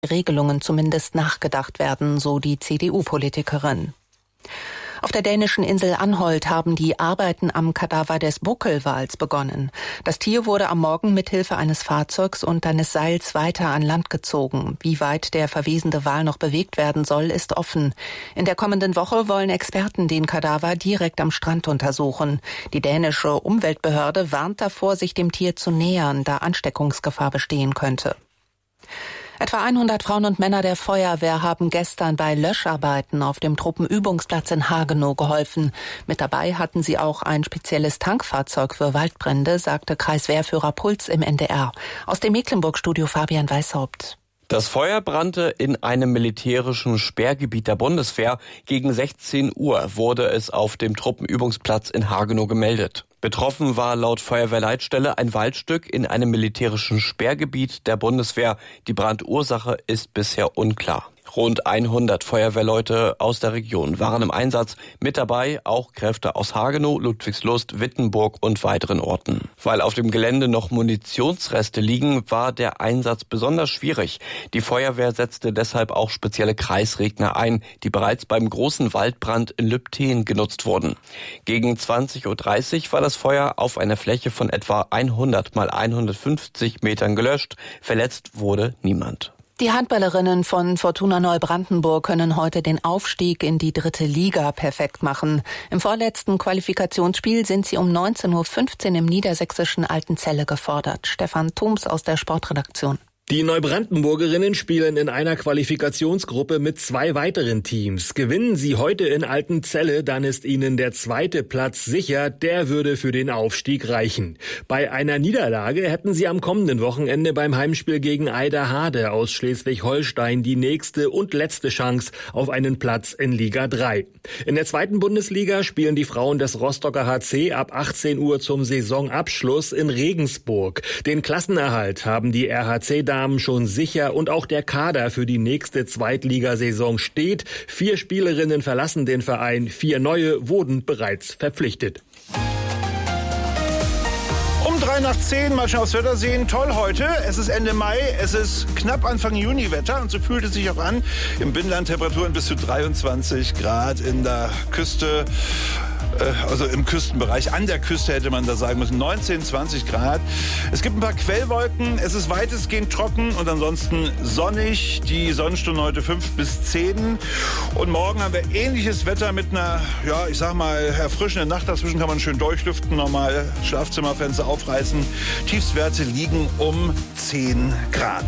Regelungen zumindest nachgedacht werden, so die CDU-Politikerin. Auf der dänischen Insel Anholt haben die Arbeiten am Kadaver des Buckelwals begonnen. Das Tier wurde am Morgen mithilfe eines Fahrzeugs und eines Seils weiter an Land gezogen. Wie weit der verwesende Wal noch bewegt werden soll, ist offen. In der kommenden Woche wollen Experten den Kadaver direkt am Strand untersuchen. Die dänische Umweltbehörde warnt davor, sich dem Tier zu nähern, da Ansteckungsgefahr bestehen könnte. Etwa 100 Frauen und Männer der Feuerwehr haben gestern bei Löscharbeiten auf dem Truppenübungsplatz in Hagenow geholfen. Mit dabei hatten sie auch ein spezielles Tankfahrzeug für Waldbrände, sagte Kreiswehrführer Puls im NDR. Aus dem Mecklenburg-Studio Fabian Weishaupt. Das Feuer brannte in einem militärischen Sperrgebiet der Bundeswehr. Gegen 16 Uhr wurde es auf dem Truppenübungsplatz in Hagenow gemeldet. Betroffen war laut Feuerwehrleitstelle ein Waldstück in einem militärischen Sperrgebiet der Bundeswehr. Die Brandursache ist bisher unklar. Rund 100 Feuerwehrleute aus der Region waren im Einsatz, mit dabei auch Kräfte aus Hagenow, Ludwigslust, Wittenburg und weiteren Orten. Weil auf dem Gelände noch Munitionsreste liegen, war der Einsatz besonders schwierig. Die Feuerwehr setzte deshalb auch spezielle Kreisregner ein, die bereits beim großen Waldbrand in Lübtheen genutzt wurden. Gegen 20:30 Uhr war das Feuer auf einer Fläche von etwa 100 mal 150 Metern gelöscht. Verletzt wurde niemand. Die Handballerinnen von Fortuna Neubrandenburg können heute den Aufstieg in die 3. Liga perfekt machen. Im vorletzten Qualifikationsspiel sind sie um 19:15 Uhr im niedersächsischen Altenzelle gefordert. Stefan Thoms aus der Sportredaktion. Die Neubrandenburgerinnen spielen in einer Qualifikationsgruppe mit 2 weiteren Teams. Gewinnen sie heute in Altenzelle, dann ist ihnen der 2. Platz sicher. Der würde für den Aufstieg reichen. Bei einer Niederlage hätten sie am kommenden Wochenende beim Heimspiel gegen Eiderhade aus Schleswig-Holstein die nächste und letzte Chance auf einen Platz in Liga 3. In der 2. Bundesliga spielen die Frauen des Rostocker HC ab 18 Uhr zum Saisonabschluss in Regensburg. Den Klassenerhalt haben die RHC-Damen schon sicher und auch der Kader für die nächste Zweitligasaison steht. 4 Spielerinnen verlassen den Verein, 4 neue wurden bereits verpflichtet. Um 9:03, mal schnell aufs Wetter sehen. Toll heute, es ist Ende Mai, es ist knapp Anfang Juni Wetter und so fühlt es sich auch an. Im Binnenland Temperaturen bis zu 23 Grad, in der Küste, also im Küstenbereich, an der Küste hätte man da sagen müssen, 19, 20 Grad. Es gibt ein paar Quellwolken, es ist weitestgehend trocken und ansonsten sonnig. Die Sonnenstunde heute 5 bis 10. Und morgen haben wir ähnliches Wetter mit einer, ja, ich sag mal, erfrischenden Nacht. Dazwischen kann man schön durchlüften, normal Schlafzimmerfenster aufreißen. Tiefstwerte liegen um 10 Grad.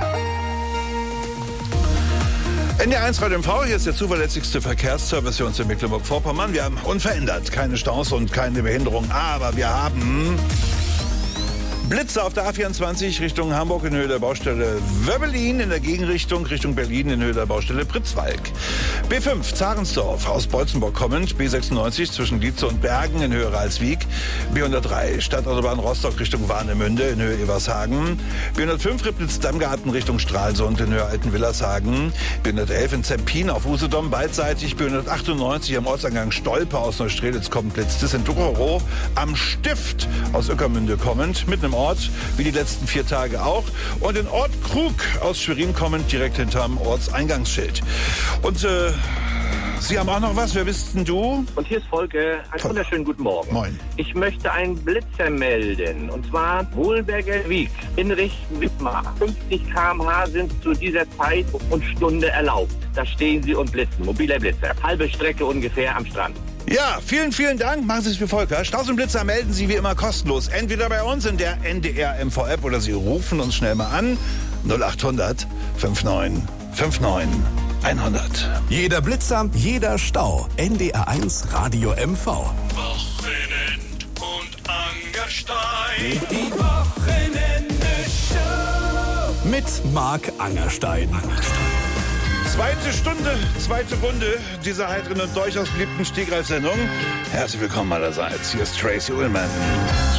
NDR1 Radio MV, hier ist der zuverlässigste Verkehrsservice für uns in Mecklenburg-Vorpommern. Wir haben unverändert keine Staus und keine Behinderung, aber wir haben Blitze auf der A24 Richtung Hamburg in Höhe der Baustelle Wöbbelin, in der Gegenrichtung Richtung Berlin in Höhe der Baustelle Pritzwalk. B5 Zarensdorf aus Beutzenburg kommend, B96 zwischen Lietze und Bergen in Höhe Ralswiek, B103 Stadtautobahn Rostock Richtung Warnemünde in Höhe Evershagen, B105 Ribnitz-Dammgarten Richtung Stralsund in Höhe Altenwillershagen, B111 in Zempin auf Usedom beidseitig, B198 am Ortseingang Stolpe aus Neustrelitz kommt Blitz. Das in Ducherow am Stift aus Ueckermünde kommend, mitten im Ort, wie die letzten 4 Tage auch. Und in Ort Krug aus Schwerin kommend, direkt hinterm Ortseingangsschild. Und Sie haben auch noch was? Wer bist denn du? Und hier ist Volker. Einen wunderschönen guten Morgen. Moin. Ich möchte einen Blitzer melden. Und zwar Wohlberger Wieg in Richtung Wismar. 50 km/h sind zu dieser Zeit und Stunde erlaubt. Da stehen sie und blitzen. Mobiler Blitzer. Halbe Strecke ungefähr am Strand. Ja, vielen, vielen Dank. Machen Sie es für Volker. Staus und Blitzer melden Sie wie immer kostenlos. Entweder bei uns in der NDR MV-App oder Sie rufen uns schnell mal an. 0800 59 59 100. Jeder Blitzer, jeder Stau. NDR1 Radio MV. Wochenend und Angerstein. Die Wochenende-Show. Mit Marc Angerstein. Zweite Stunde, zweite Runde dieser heiteren und durchaus beliebten Stegreif-Sendung. Herzlich willkommen allerseits. Hier ist Tracy Ullman.